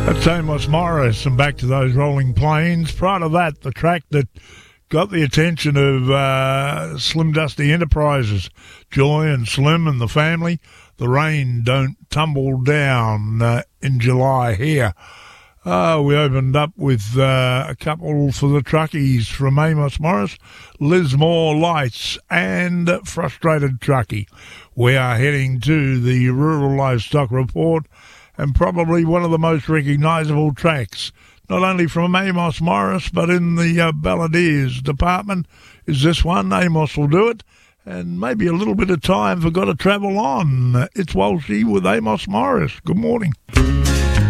That's Amos Morris, and back to those Rolling Plains. Prior to that, the track that got the attention of Slim Dusty Enterprises, Joy and Slim and the family, The Rain Don't Tumble Down in July here. We opened up with a couple for the truckies from Amos Morris, Lismore Lights and Frustrated Truckie. We are heading to the Rural Livestock Report, and probably one of the most recognisable tracks, not only from Amos Morris, but in the Balladeers department, is this one. Amos will do it, and maybe a little bit of time for Gotta Travel On. It's Walshy with Amos Morris. Good morning.